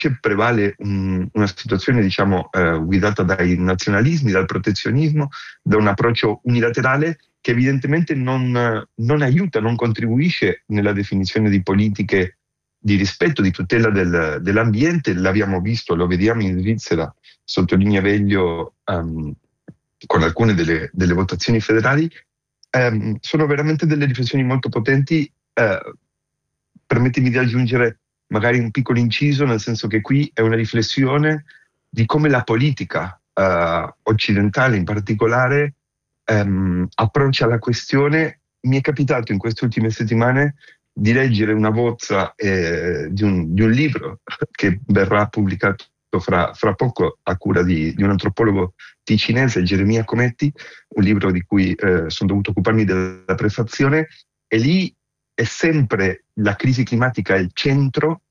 prevale una situazione, diciamo, guidata dai nazionalismi, dal protezionismo, da un approccio unilaterale che evidentemente non aiuta, non contribuisce nella definizione di politiche di rispetto, di tutela dell'ambiente. L'abbiamo visto, lo vediamo in Svizzera, sottolinea Veglio, con alcune delle votazioni federali. Sono veramente delle riflessioni molto potenti. Permettimi di aggiungere magari un piccolo inciso, nel senso che qui è una riflessione di come la politica occidentale in particolare approccia la questione. Mi è capitato in queste ultime settimane di leggere una bozza di un libro che verrà pubblicato fra poco a cura di un antropologo ticinese, Geremia Cometti, un libro di cui sono dovuto occuparmi della prefazione, e lì è sempre la crisi climatica il centro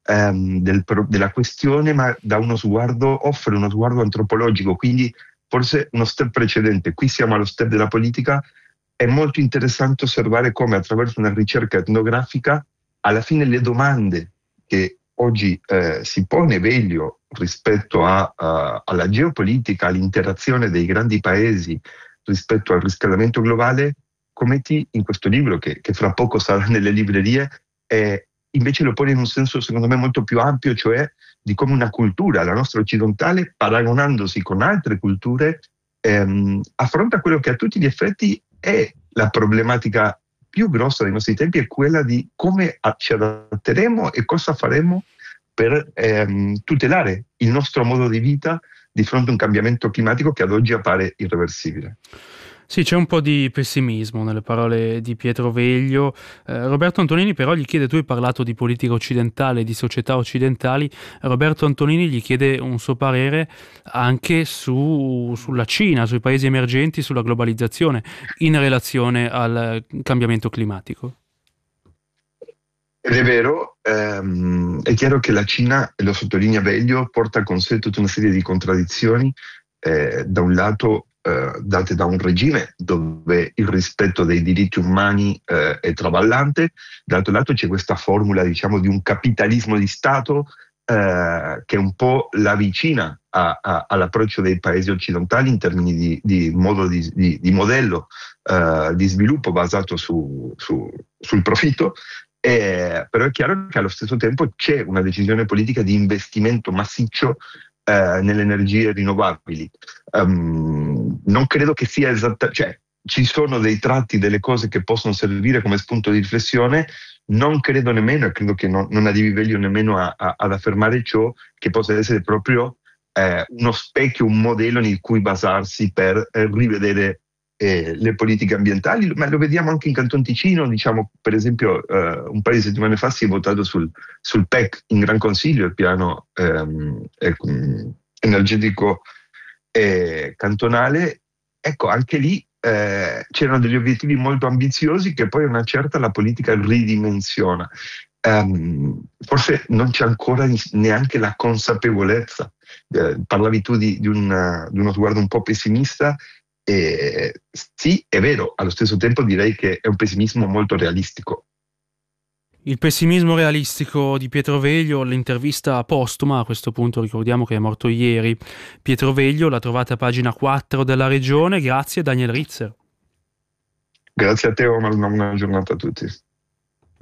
della questione, ma offre uno sguardo antropologico, quindi forse uno step precedente. Qui siamo allo step della politica. È molto interessante osservare come attraverso una ricerca etnografica alla fine le domande che oggi si pone Veglio rispetto alla geopolitica, all'interazione dei grandi paesi rispetto al riscaldamento globale, Cometti in questo libro, che fra poco sarà nelle librerie, invece lo pone in un senso secondo me molto più ampio, cioè di come una cultura, la nostra occidentale, paragonandosi con altre culture, affronta quello che a tutti gli effetti è la problematica più grossa dei nostri tempi, è quella di come ci adatteremo e cosa faremo per tutelare il nostro modo di vita di fronte a un cambiamento climatico che ad oggi appare irreversibile. Sì, c'è un po' di pessimismo nelle parole di Pietro Veglio. Roberto Antonini però gli chiede, tu hai parlato di politica occidentale, di società occidentali, Roberto Antonini gli chiede un suo parere anche sulla Cina, sui paesi emergenti, sulla globalizzazione in relazione al cambiamento climatico. Ed è vero, è chiaro che la Cina, e lo sottolinea Veglio, porta con sé tutta una serie di contraddizioni, da un lato date da un regime dove il rispetto dei diritti umani è traballante, dall'altro lato c'è questa formula, diciamo, di un capitalismo di Stato che un po' la vicina all'approccio dei paesi occidentali in termini di modello di sviluppo basato sul profitto. Però è chiaro che allo stesso tempo c'è una decisione politica di investimento massiccio nelle energie rinnovabili. Non credo che sia cioè ci sono dei tratti, delle cose che possono servire come spunto di riflessione. Non credo nemmeno, e credo che non arrivi Veglio nemmeno ad affermare ciò, che possa essere proprio uno specchio, un modello in cui basarsi per rivedere le politiche ambientali, ma lo vediamo anche in Canton Ticino. Diciamo, per esempio, un paio di settimane fa si è votato sul PEC in Gran Consiglio, il piano energetico cantonale. Ecco, anche lì c'erano degli obiettivi molto ambiziosi che poi a una certa la politica ridimensiona. Forse non c'è ancora neanche la consapevolezza. Parlavi tu di uno sguardo un po' pessimista. Sì, è vero, allo stesso tempo direi che è un pessimismo molto realistico. Il pessimismo realistico di Pietro Veglio, l'intervista postuma, a questo punto ricordiamo che è morto ieri. Pietro Veglio, la trovate a pagina 4 della Regione. Grazie Daniel Ritzer. Grazie a te, una giornata a tutti.